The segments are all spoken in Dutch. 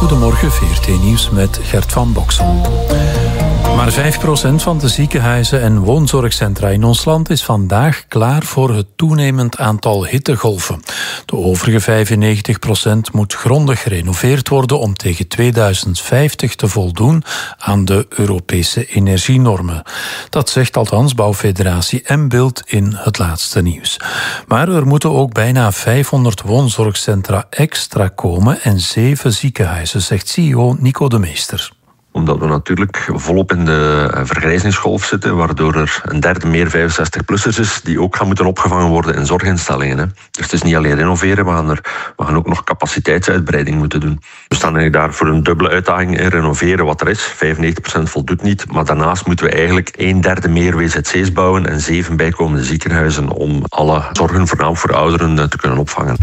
Goedemorgen, VRT Nieuws met Gert van Boksel. Maar 5% van de ziekenhuizen en woonzorgcentra in ons land is vandaag klaar voor het toenemend aantal hittegolven. De overige 95% moet grondig gerenoveerd worden om tegen 2050 te voldoen aan de Europese energienormen. Dat zegt althans bouwfederatie Mbilt in het laatste nieuws. Maar er moeten ook bijna 500 woonzorgcentra extra komen en 7 ziekenhuizen, zegt CEO Nico de Meester. Omdat we natuurlijk volop in de vergrijzingsgolf zitten, waardoor er een derde meer 65-plussers is, die ook gaan moeten opgevangen worden in zorginstellingen. Hè. Dus het is niet alleen renoveren, we gaan ook nog capaciteitsuitbreiding moeten doen. We staan eigenlijk daar voor een dubbele uitdaging in renoveren wat er is. 95% voldoet niet, maar daarnaast moeten we eigenlijk 1/3 meer WZC's bouwen en 7 bijkomende ziekenhuizen om alle zorgen, voornamelijk voor ouderen, te kunnen opvangen.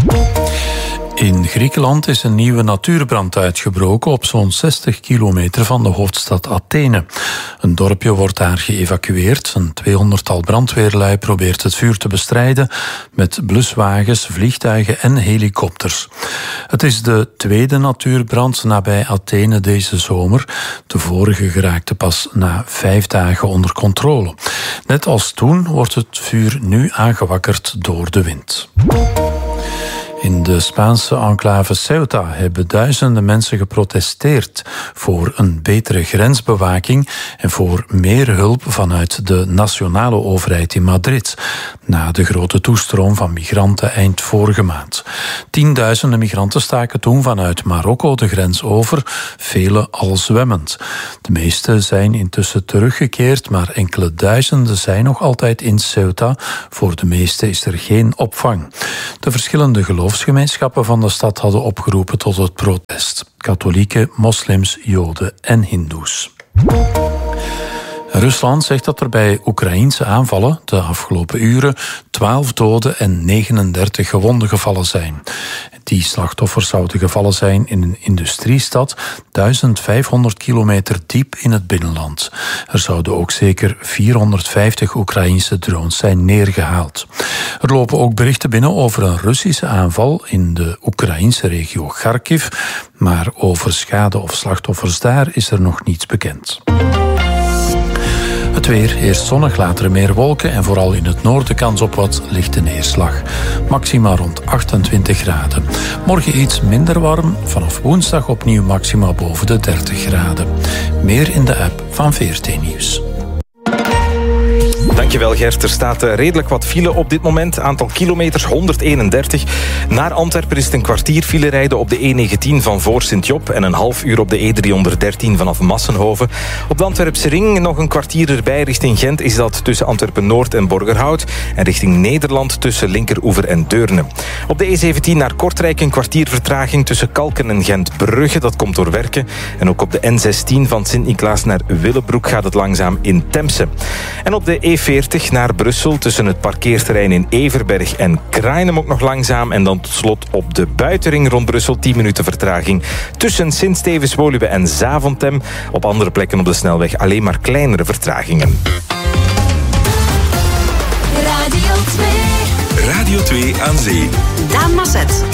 In Griekenland is een nieuwe natuurbrand uitgebroken op zo'n 60 kilometer van de hoofdstad Athene. Een dorpje wordt daar geëvacueerd. Een 200-tal brandweerlui probeert het vuur te bestrijden met bluswagens, vliegtuigen en helikopters. Het is de tweede natuurbrand nabij Athene deze zomer. De vorige geraakte pas na 5 dagen onder controle. Net als toen wordt het vuur nu aangewakkerd door de wind. In de Spaanse enclave Ceuta hebben duizenden mensen geprotesteerd voor een betere grensbewaking en voor meer hulp vanuit de nationale overheid in Madrid, na de grote toestroom van migranten eind vorige maand. Tienduizenden migranten staken toen vanuit Marokko de grens over, velen al zwemmend. De meeste zijn intussen teruggekeerd, maar enkele duizenden zijn nog altijd in Ceuta. Voor de meeste is er geen opvang. De verschillende geloofsgemeenschappen van de stad hadden opgeroepen tot het protest. Katholieken, moslims, joden en hindoes. Rusland zegt dat er bij Oekraïense aanvallen de afgelopen uren 12 doden en 39 gewonden gevallen zijn. Die slachtoffers zouden gevallen zijn in een industriestad 1500 kilometer diep in het binnenland. Er zouden ook zeker 450 Oekraïense drones zijn neergehaald. Er lopen ook berichten binnen over een Russische aanval in de Oekraïense regio Kharkiv, maar over schade of slachtoffers daar is er nog niets bekend. Het weer, eerst zonnig, later meer wolken en vooral in het noorden kans op wat lichte neerslag. Maxima rond 28 graden. Morgen iets minder warm, vanaf woensdag opnieuw maxima boven de 30 graden. Meer in de app van VRT Nieuws. Dankjewel Gert. Er staat redelijk wat file op dit moment. Aantal kilometers 131. Naar Antwerpen is het een kwartier file rijden op de E19 van voor Sint-Job en een half uur op de E313 vanaf Massenhoven. Op de Antwerpse ring nog een kwartier erbij. Richting Gent is dat tussen Antwerpen-Noord en Borgerhout. En richting Nederland tussen Linkeroever en Deurne. Op de E17 naar Kortrijk een kwartier vertraging tussen Kalken en Gent-Brugge. Dat komt door werken. En ook op de N16 van Sint-Niklaas naar Willebroek gaat het langzaam in Temse. En op de E40 naar Brussel tussen het parkeerterrein in Everberg en Krainem ook nog langzaam. En dan tot slot op de buitenring rond Brussel 10 minuten vertraging tussen Sint-Stevens-Woluwe en Zaventem. Op andere plekken op de snelweg alleen maar kleinere vertragingen. Radio 2 aan Zee. Daan Maset.